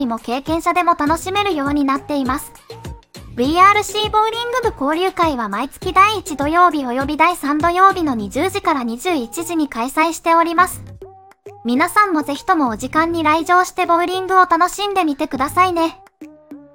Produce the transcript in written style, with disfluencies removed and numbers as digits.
も経験者でも楽しめるようになっています。VRC ボウリング部交流会は毎月第1土曜日及び第3土曜日の20時から21時に開催しております。皆さんもぜひともお時間に来場してボウリングを楽しんでみてくださいね。